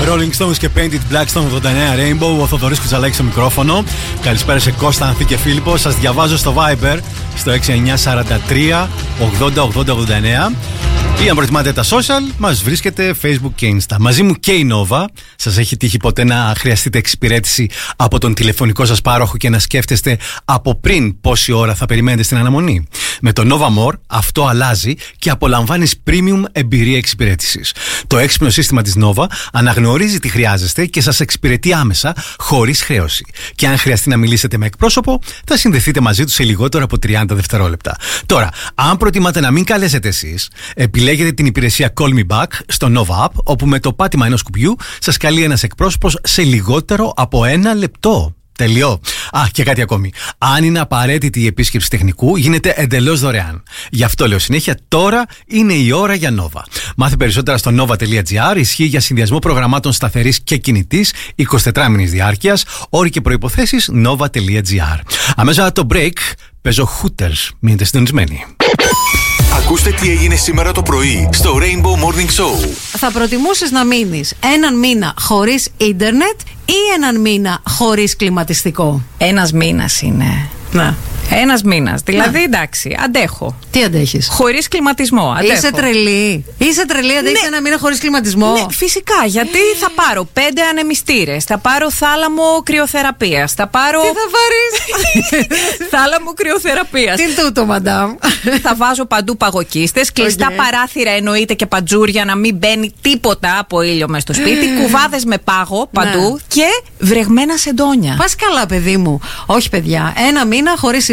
Rolling Stones και Painted Black στον 89 Rainbow. Ο Θοδωρής Κουτσαλάκης στο μικρόφωνο. Καλησπέρα σε Κώστα, Ανθή και Φίλιππο. Σας διαβάζω στο Viber στο 6943 80 80 89. Ή αν προτιμάτε τα social, μας βρίσκεται Facebook και Insta. Μαζί μου και η Nova. Σας έχει τύχει ποτέ να χρειαστείτε εξυπηρέτηση από τον τηλεφωνικό σας πάροχο και να σκέφτεστε από πριν πόση ώρα θα περιμένετε στην αναμονή? Με το Nova More αυτό αλλάζει και απολαμβάνεις premium εμπειρία εξυπηρέτησης. Το έξυπνο σύστημα της Nova αναγνωρίζει τι χρειάζεστε και σας εξυπηρετεί άμεσα, χωρίς χρέωση. Και αν χρειαστεί να μιλήσετε με εκπρόσωπο, θα συνδεθείτε μαζί του σε λιγότερο από 30 δευτερόλεπτα. Τώρα, αν προτιμάτε να μην καλέσετε εσείς, επιλέγετε την υπηρεσία Call Me Back στο Nova App, όπου με το πάτημα ενός κουμπιού σας καλεί ένας εκπρόσωπος σε λιγότερο από 1 λεπτό. Τελειώ. Και κάτι ακόμη. Αν είναι απαραίτητη η επίσκεψη τεχνικού, γίνεται εντελώς δωρεάν. Γι' αυτό λέω συνέχεια, τώρα είναι η ώρα για Nova. Μάθε περισσότερα στο nova.gr. Ισχύει για συνδυασμό προγραμμάτων σταθερής και κινητής 24 μήνες διάρκειας. Όροι και προϋποθέσεις nova.gr. Αμέσως από το break παίζω Hooters. Μείνετε συντονισμένοι. Ακούστε τι έγινε σήμερα το πρωί στο Rainbow Morning Show. Θα προτιμούσες να μείνεις έναν μήνα χωρίς ίντερνετ ή έναν μήνα χωρίς κλιματιστικό? Ένας μήνας είναι. Ναι. Ένας μήνας. Δηλαδή, εντάξει, αντέχω. Τι αντέχεις? Χωρίς κλιματισμό. Αντέχω. Είσαι τρελή. Είσαι τρελή, αντέχεις ένα μήνα χωρίς κλιματισμό? Ναι, φυσικά. Γιατί θα πάρω 5 ανεμιστήρες, θα πάρω θάλαμο κρυοθεραπείας, θα πάρω. Τι θα πάρεις? Θάλαμο κρυοθεραπείας. Τι είναι τούτο, μαντάμ? Θα βάζω παντού παγοκίστες, κλειστά παράθυρα εννοείται και παντζούρια, να μην μπαίνει τίποτα από ήλιο μες στο σπίτι, κουβάδες με πάγο παντού και βρεγμένα σεντόνια. Πας καλά, παιδί μου. Όχι, παιδιά. Ένα μήνα χωρίς